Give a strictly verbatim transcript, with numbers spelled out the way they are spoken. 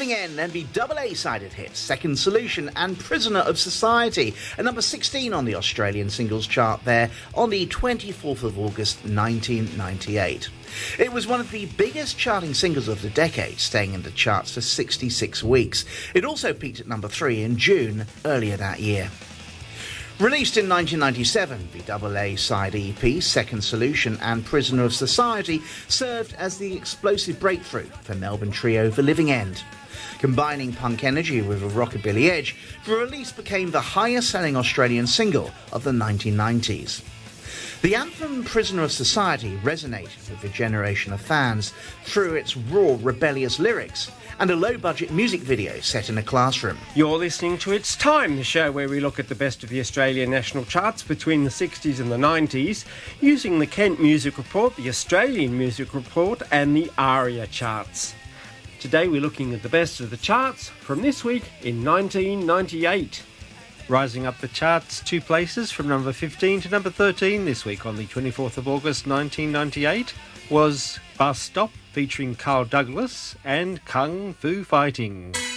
Living End and the double A-sided hits Second Solution and Prisoner of Society, at number sixteen on the Australian singles chart there on the twenty-fourth of August nineteen ninety-eight. It was one of the biggest charting singles of the decade, staying in the charts for sixty-six weeks. It also peaked at number three in June earlier that year. Released in nineteen ninety-seven, the double A-side E P Second Solution and Prisoner of Society served as the explosive breakthrough for Melbourne trio The Living End. Combining punk energy with a rockabilly edge, the release became the highest-selling Australian single of the nineteen nineties. The anthem Prisoner of Society resonated with a generation of fans through its raw, rebellious lyrics and a low-budget music video set in a classroom. You're listening to It's Time, the show where we look at the best of the Australian national charts between the sixties and the nineties, using the Kent Music Report, the Australian Music Report and the ARIA charts. Today we're looking at the best of the charts from this week in nineteen ninety-eight. Rising up the charts two places from number fifteen to number thirteen this week on the twenty-fourth of August nineteen ninety-eight was Bus Stop featuring Carl Douglas and Kung Fu Fighting.